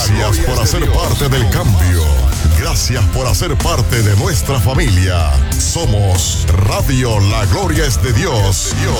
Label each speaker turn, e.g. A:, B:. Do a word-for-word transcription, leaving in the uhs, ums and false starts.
A: Gracias por hacer parte del cambio. Gracias por hacer parte de nuestra familia. Somos Radio La Gloria es de Dios. Dios.